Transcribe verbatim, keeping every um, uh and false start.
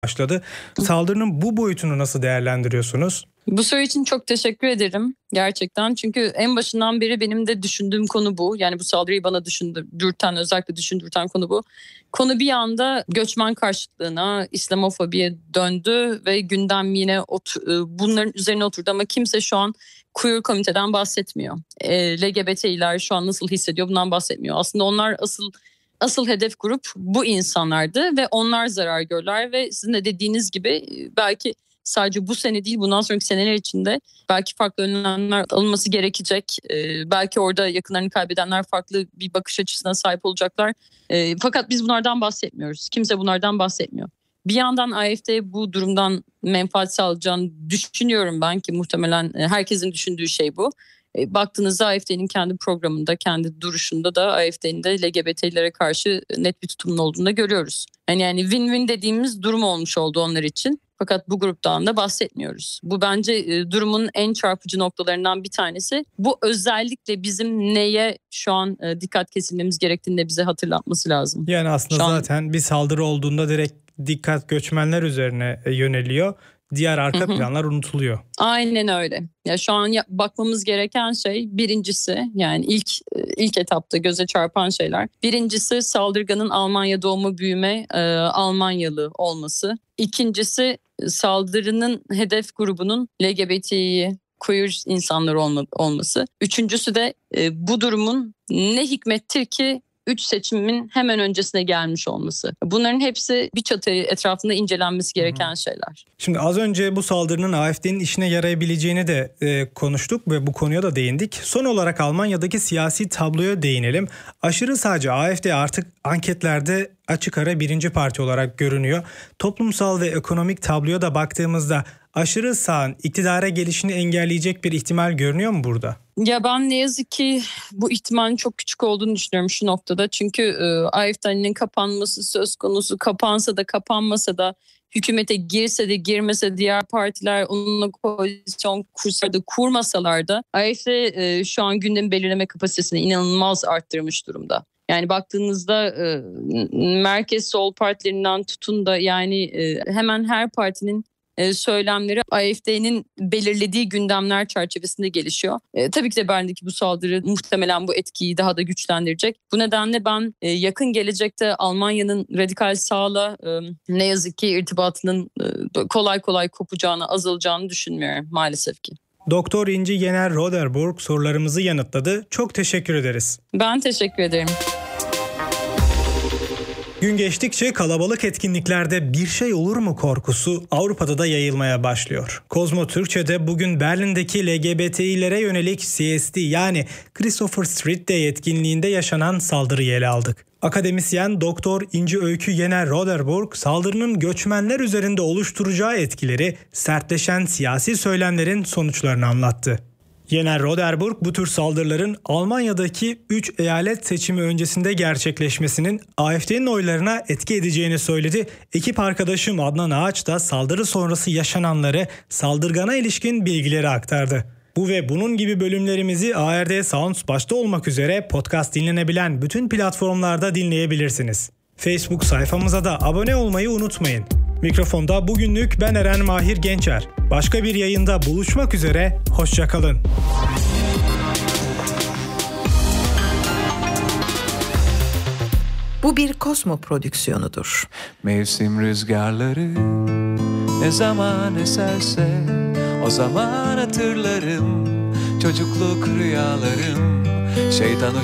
başladı. Saldırının bu boyutunu nasıl değerlendiriyorsunuz? Bu soru için çok teşekkür ederim gerçekten. Çünkü en başından beri benim de düşündüğüm konu bu. Yani bu saldırıyı bana düşündürten, özellikle düşündürten konu bu. Konu bir anda göçmen karşıtlığına, İslamofobiye döndü ve gündem yine otur- bunların üzerine oturdu. Ama kimse şu an queer komiteden bahsetmiyor. E, L G B T'ler şu an nasıl hissediyor bundan bahsetmiyor. Aslında onlar asıl asıl hedef grup bu insanlardı ve onlar zarar görürler ve sizin de dediğiniz gibi belki sadece bu sene değil bundan sonraki seneler içinde belki farklı önlemler alınması gerekecek. Ee, belki orada yakınlarını kaybedenler farklı bir bakış açısına sahip olacaklar. Ee, fakat biz bunlardan bahsetmiyoruz. Kimse bunlardan bahsetmiyor. Bir yandan A F D bu durumdan menfaat sağlayacağını düşünüyorum ben ki muhtemelen herkesin düşündüğü şey bu. E, baktığınızda A F D'nin kendi programında, kendi duruşunda da A F D'nin de L G B T'lere karşı net bir tutumun olduğunu da görüyoruz. Yani, yani win-win dediğimiz durum olmuş oldu onlar için. Fakat bu gruptan da bahsetmiyoruz. Bu bence e, durumun en çarpıcı noktalarından bir tanesi. Bu özellikle bizim neye şu an e, dikkat kesilmemiz gerektiğini de bize hatırlatması lazım. Yani aslında Şu an... zaten bir saldırı olduğunda direkt dikkat göçmenler üzerine yöneliyor. Diğer arka Hı hı. planlar unutuluyor. Aynen öyle. Ya şu an ya, bakmamız gereken şey birincisi yani ilk ilk etapta göze çarpan şeyler. Birincisi saldırganın Almanya doğumu büyüme e, Almanyalı olması. İkincisi saldırının hedef grubunun L G B T'yi queer insanlar olma, olması. Üçüncüsü de e, bu durumun ne hikmettir ki üç seçimin hemen öncesine gelmiş olması. Bunların hepsi bir çatı etrafında incelenmesi gereken Hı-hı. şeyler. Şimdi az önce bu saldırının A F D'nin işine yarayabileceğini de e, konuştuk ve bu konuya da değindik. Son olarak Almanya'daki siyasi tabloya değinelim. Aşırı sağcı A F D artık anketlerde açık ara birinci parti olarak görünüyor. Toplumsal ve ekonomik tabloya da baktığımızda aşırı sağın iktidara gelişini engelleyecek bir ihtimal görünüyor mu burada? Ya ben ne yazık ki bu ihtimalin çok küçük olduğunu düşünüyorum şu noktada. Çünkü e, A F D'nin kapanması söz konusu, kapansa da kapanmasa da hükümete girse de girmese diğer partiler onunla koalisyon kursa da kurmasalar da A F D e, şu an gündemi belirleme kapasitesini inanılmaz arttırmış durumda. Yani baktığınızda e, merkez sol partilerinden tutun da yani e, hemen her partinin e, söylemleri A F D'nin belirlediği gündemler çerçevesinde gelişiyor. E, tabii ki de bendeki bu saldırı muhtemelen bu etkiyi daha da güçlendirecek. Bu nedenle ben e, yakın gelecekte Almanya'nın radikal sağla e, ne yazık ki irtibatının e, kolay kolay kopacağını, azalacağını düşünmüyorum maalesef ki. Doktor İnci Yener Roderburg sorularımızı yanıtladı. Çok teşekkür ederiz. Ben teşekkür ederim. Gün geçtikçe kalabalık etkinliklerde bir şey olur mu korkusu Avrupa'da da yayılmaya başlıyor. Kozmo Türkçe'de bugün Berlin'deki L G B T'lere yönelik C S D yani Christopher Street Day etkinliğinde yaşanan saldırıyı ele aldık. Akademisyen Doktor İnci Öykü Yener Roderburg saldırının göçmenler üzerinde oluşturacağı etkileri, sertleşen siyasi söylemlerin sonuçlarını anlattı. Yener Roderburg bu tür saldırıların Almanya'daki üç eyalet seçimi öncesinde gerçekleşmesinin A F D'nin oylarına etki edeceğini söyledi. Ekip arkadaşım Adnan Ağaç da saldırı sonrası yaşananları, saldırgana ilişkin bilgileri aktardı. Bu ve bunun gibi bölümlerimizi A R D Sounds başta olmak üzere podcast dinlenebilen bütün platformlarda dinleyebilirsiniz. Facebook sayfamıza da abone olmayı unutmayın. Mikrofonda bugünlük ben Eren Mahir Gençer. Başka bir yayında buluşmak üzere, hoşça kalın. Bu bir Kozmo prodüksiyonudur. Mevsim rüzgarları ne zaman eserse o zaman hatırlarım çocukluk rüyalarım şeytan